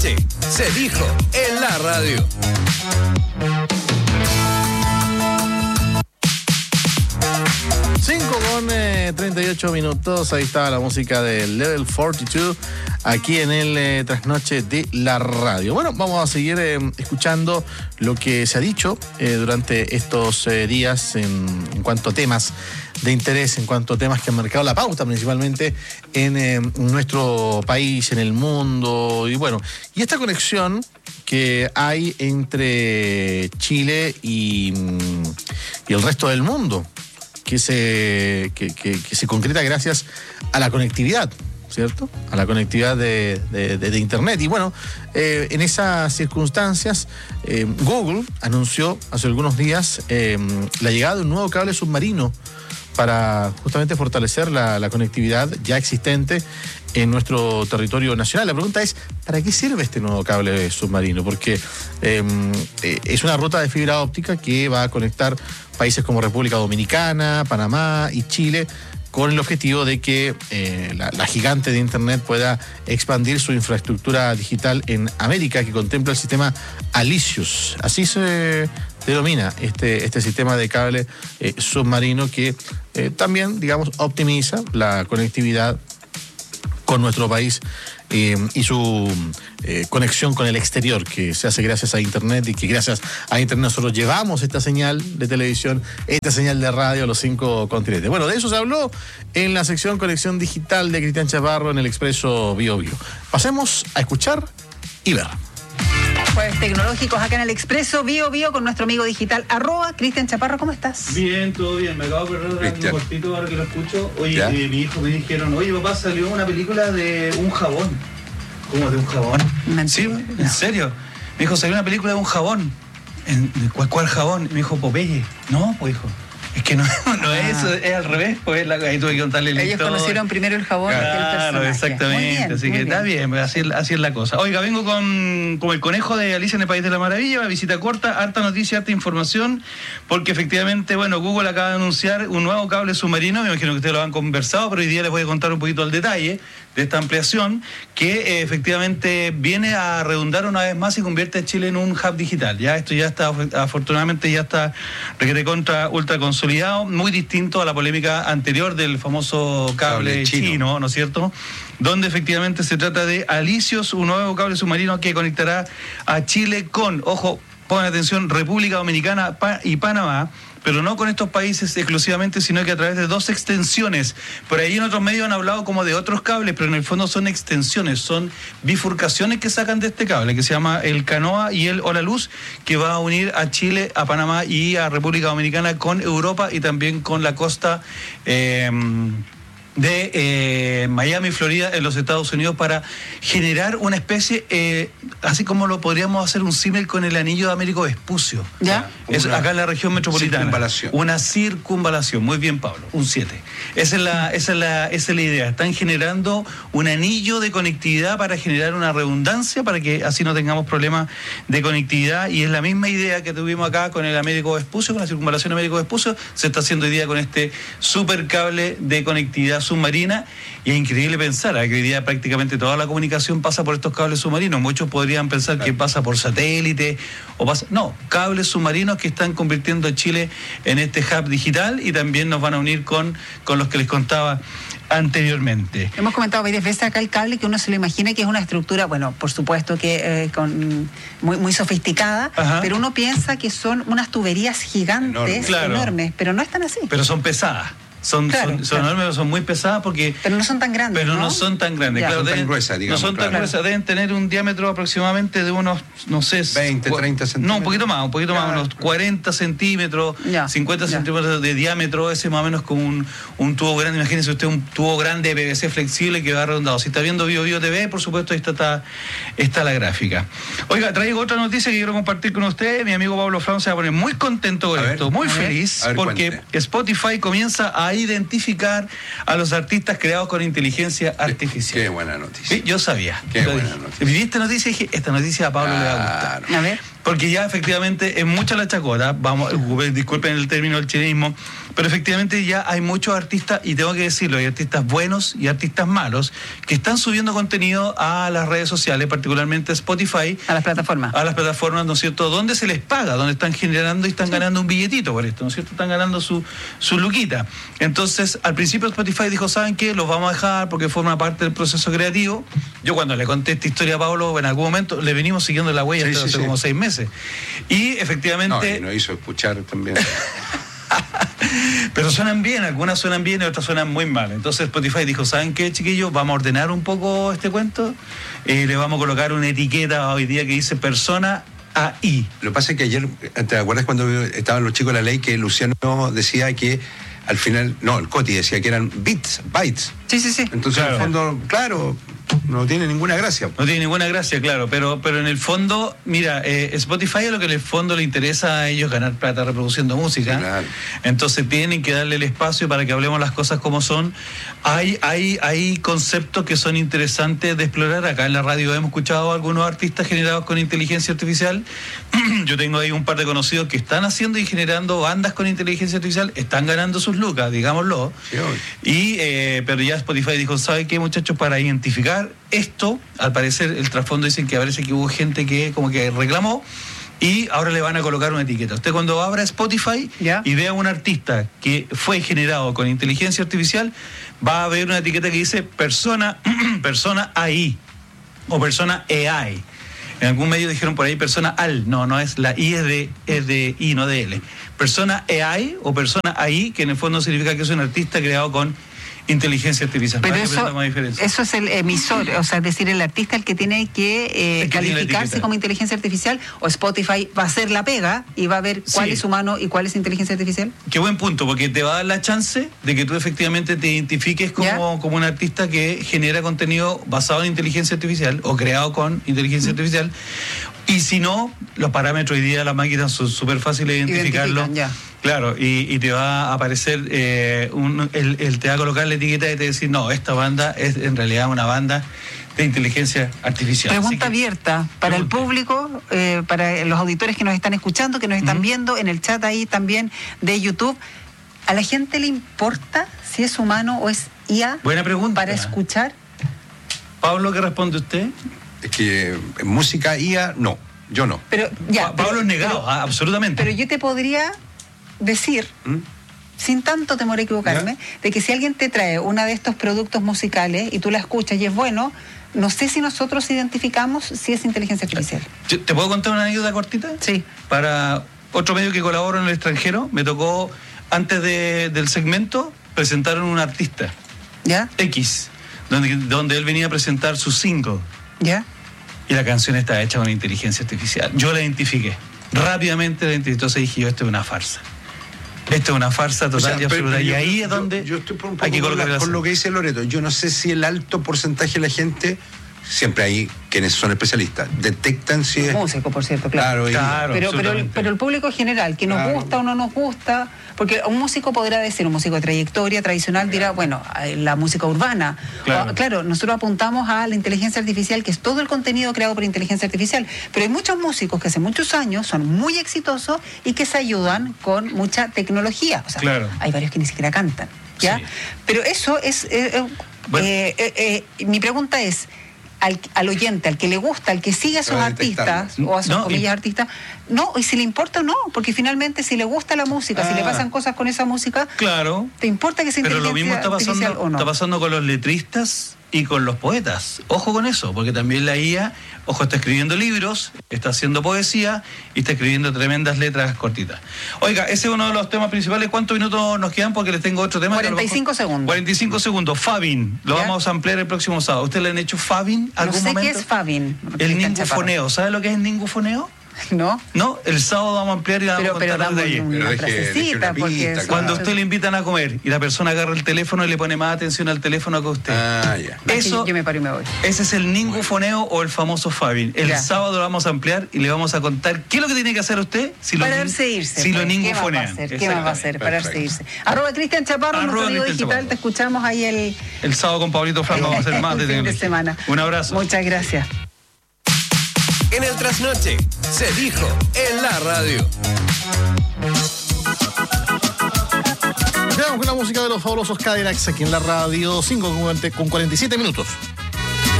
noche se dijo en la radio. Con 38 minutos, ahí está la música de Level 42 aquí en el Trasnoche de la radio. Bueno, vamos a seguir escuchando lo que se ha dicho durante estos días en cuanto a temas de interés, en cuanto a temas que han marcado la pauta principalmente en nuestro país, en el mundo, y bueno, y esta conexión que hay entre Chile y el resto del mundo, que se concreta gracias a la conectividad, ¿cierto? A la conectividad de Internet. Y bueno, en esas circunstancias, Google anunció hace algunos días la llegada de un nuevo cable submarino para justamente fortalecer la conectividad ya existente en nuestro territorio nacional. La pregunta es, ¿para qué sirve este nuevo cable submarino? Porque es una ruta de fibra óptica que va a conectar países como República Dominicana, Panamá y Chile, con el objetivo de que la gigante de Internet pueda expandir su infraestructura digital en América, que contempla el sistema Alicius. Así se denomina este sistema de cable submarino que también, digamos, optimiza la conectividad con nuestro país y su conexión con el exterior, que se hace gracias a Internet, y que gracias a Internet nosotros llevamos esta señal de televisión, esta señal de radio a los 5 continentes. Bueno, de eso se habló en la sección Conexión Digital de Cristian Chaparro en el Expreso Bio Bio. Pasemos a escuchar y ver. Pues tecnológicos acá en el Expreso Bio Bio con nuestro amigo digital @Cristian Chaparro. ¿Cómo estás? Bien, todo bien. Me acabo de perder un cortito ahora que lo escucho. Oye, mi hijo me dijeron, oye papá, salió una película de un jabón. ¿Cómo de un jabón? ¿Mentira? Sí, ¿en serio? Me dijo, salió una película de un jabón. ¿Cuál jabón? Me dijo, Popeye. No, pues hijo. Es que no es eso, es al revés, pues ahí tuve que contarle el Ellos conocieron primero el jabón que el personaje. Claro, exactamente, bien, así que está bien, así es la cosa. Oiga, vengo con el conejo de Alicia en el País de la Maravilla, una visita corta, harta noticia, harta información, porque efectivamente, bueno, Google acaba de anunciar un nuevo cable submarino, me imagino que ustedes lo han conversado, pero hoy día les voy a contar un poquito el detalle de esta ampliación, que efectivamente viene a redundar una vez más y convierte a Chile en un hub digital. Ya esto ya está, afortunadamente ya está ultra consolidado, muy distinto a la polémica anterior del famoso cable chino, ¿no es cierto? Donde efectivamente se trata de Alicius, un nuevo cable submarino que conectará a Chile con, ojo, pongan atención, República Dominicana y Panamá, pero no con estos países exclusivamente, sino que a través de 2 extensiones. Por ahí en otros medios han hablado como de otros cables, pero en el fondo son extensiones, son bifurcaciones que sacan de este cable, que se llama el Canoa y el Hola Luz, que va a unir a Chile, a Panamá y a República Dominicana con Europa y también con la costa de Miami, Florida, en los Estados Unidos, para generar una especie, así como lo podríamos hacer un símil con el anillo de Américo Vespucio. ¿Ya? Es acá en la región metropolitana. Una circunvalación. Muy bien, Pablo. Un 7. Esa es la idea. Están generando un anillo de conectividad para generar una redundancia, para que así no tengamos problemas de conectividad, y es la misma idea que tuvimos acá con el Américo Vespucio, con la circunvalación Américo Vespucio, se está haciendo hoy día con este supercable de conectividad submarina, y es increíble pensar que hoy día prácticamente toda la comunicación pasa por estos cables submarinos. Muchos podrían pensar que pasa por satélite no, cables submarinos que están convirtiendo a Chile en este hub digital, y también nos van a unir con los que les contaba anteriormente. Hemos comentado varias veces acá el cable, que uno se lo imagina que es una estructura, bueno, por supuesto que muy sofisticada, pero uno piensa que son unas tuberías gigantes, enormes, pero no están así. Pero son pesadas. Son enormes, son muy pesadas porque... Pero no son tan grandes, no son tan grandes, ya. claro. No son tan gruesas, digamos. No son tan gruesas, deben tener un diámetro aproximadamente de unos, no sé... 20, 30 centímetros. No, un poquito más, unos 40 centímetros, 50 centímetros de diámetro, ese más o menos como un tubo grande. Imagínense usted un tubo grande de PVC flexible que va redondado. Si está viendo Bio Bio TV, por supuesto, ahí está la gráfica. Oiga, traigo otra noticia que quiero compartir con usted. Mi amigo Pablo Fran se va a poner muy contento con esto, muy feliz, porque cuente. Spotify comienza a identificar a los artistas creados con inteligencia artificial. Qué buena noticia. Sí, yo sabía. Qué buena noticia. Vi esta noticia y dije, esta noticia a Pablo le va a gustar. A ver. Porque ya efectivamente es mucha la chacota, disculpen el término del chilenismo, pero efectivamente ya hay muchos artistas, y tengo que decirlo, hay artistas buenos y artistas malos, que están subiendo contenido a las redes sociales, particularmente Spotify. A las plataformas. A las plataformas, ¿no es cierto?, donde se les paga, donde están generando y están ganando un billetito por esto, ¿no es cierto?, están ganando su luquita. Entonces, al principio Spotify dijo, ¿saben qué? Los vamos a dejar porque forma parte del proceso creativo. Yo cuando le conté esta historia a Pablo, en algún momento le venimos siguiendo la huella hace como 6 meses. Y efectivamente... No, hizo escuchar también... Pero suenan bien, algunas suenan bien y otras suenan muy mal. Entonces Spotify dijo, ¿saben qué, chiquillos? Vamos a ordenar un poco este cuento. Le vamos a colocar una etiqueta hoy día que dice persona AI. Lo que pasa es que ayer, ¿te acuerdas cuando estaban los chicos de la ley que Luciano decía que al final, no, el Coti decía que eran bytes? Sí. Entonces, claro, en el fondo, claro, no tiene ninguna gracia. No tiene ninguna gracia, claro, pero en el fondo, mira, Spotify es lo que en el fondo le interesa a ellos ganar plata reproduciendo música. Sí, claro. Entonces tienen que darle el espacio para que hablemos las cosas como son. Hay conceptos que son interesantes de explorar. Acá en la radio hemos escuchado a algunos artistas generados con inteligencia artificial. Yo tengo ahí un par de conocidos que están haciendo y generando bandas con inteligencia artificial, están ganando sus lucas, digámoslo. Sí, pero ya Spotify dijo, ¿sabe qué, muchachos? Para identificar esto, al parecer el trasfondo dicen que parece que hubo gente que como que reclamó y ahora le van a colocar una etiqueta. Usted cuando abra Spotify y vea a un artista que fue generado con inteligencia artificial, va a ver una etiqueta que dice persona AI o persona AI. En algún medio dijeron por ahí persona AL. No es la I, es de I, no de L. Persona AI o persona AI, que en el fondo significa que es un artista creado con inteligencia artificial. Pero eso es el emisor, o sea, es decir, el artista el que tiene que calificarse como inteligencia artificial, o Spotify va a hacer la pega y va a ver cuál es humano y cuál es inteligencia artificial. Qué buen punto, porque te va a dar la chance de que tú efectivamente te identifiques como un artista que genera contenido basado en inteligencia artificial o creado con inteligencia artificial. Y si no, los parámetros hoy día de las máquinas son súper fáciles de identificarlo. Claro, y te va a aparecer, te va a colocar la etiqueta y te va a decir, no, esta banda es en realidad una banda de inteligencia artificial. Pregunta abierta para el público, para los auditores que nos están escuchando, que nos están viendo en el chat ahí también de YouTube. ¿A la gente le importa si es humano o es IA? Buena pregunta. Para escuchar. Pablo, ¿qué responde usted? Es que en música IA, no, yo no. Pero Pablo es negado, absolutamente. Pero yo te podría decir, sin tanto temor a equivocarme, de que si alguien te trae uno de estos productos musicales y tú la escuchas y es bueno, no sé si nosotros identificamos si es inteligencia artificial. ¿Te puedo contar una anécdota cortita? Sí. Para otro medio que colaboro en el extranjero, me tocó, antes del segmento, presentaron un artista. ¿Ya? X, donde él venía a presentar su single. ¿Ya? Y la canción está hecha con inteligencia artificial. Yo la identifiqué. Rápidamente la identifiqué. Entonces dije yo, esto es una farsa. Esto es una farsa total y absoluta. Y ahí es donde yo estoy por un poco hay que colocar por lo que dice Loreto. Yo no sé si el alto porcentaje de la gente, siempre hay quienes son especialistas, detectan si es... Músico, por cierto, claro. Pero el público general, que nos gusta o no nos gusta, porque un músico podrá decir, un músico de trayectoria tradicional dirá, bueno, la música urbana. Claro, nosotros apuntamos a la inteligencia artificial, que es todo el contenido creado por inteligencia artificial, pero hay muchos músicos que hace muchos años son muy exitosos y que se ayudan con mucha tecnología. O sea, hay varios que ni siquiera cantan, ¿ya? Sí. Pero eso es... mi pregunta es, al oyente, al que le gusta, al que sigue a esos artistas, o a sus comillas artistas, no, y si le importa o no, porque finalmente si le gusta la música, si le pasan cosas con esa música, ¿te importa que sea inteligencia artificial o no? Está pasando con los letristas y con los poetas. Ojo con eso, porque también la IA, está escribiendo libros, está haciendo poesía y está escribiendo tremendas letras cortitas. Oiga, ese es uno de los temas principales. ¿Cuántos minutos nos quedan? Porque les tengo otro tema. 45 segundos. 45 segundos. Fabin, lo vamos a ampliar el próximo sábado. ¿Usted le han hecho Fabin algún momento? No sé qué es Fabin. El ningufoneo. ¿Sabe lo que es el ningufoneo? No. No, el sábado vamos a ampliar y vamos a contar de ahí. Porque cuando usted le invitan a comer y la persona agarra el teléfono y le pone más atención al teléfono que usted. Eso, yo me paro y me voy. Ese es el ningufoneo o el famoso Fabin. El sábado lo vamos a ampliar y le vamos a contar qué es lo que tiene que hacer usted si pararse irse. Si lo ningufonean. ¿Qué va a hacer? Pararse irse. @Cristian Chaparro, nuestro amigo digital, te escuchamos ahí el sábado con Pablito Franco, vamos a hacer más de semana. Un abrazo. Muchas gracias. en el trasnoche. Se dijo en la radio. Veamos con la música de los fabulosos Cadillacs aquí en la radio, 5:47 minutos.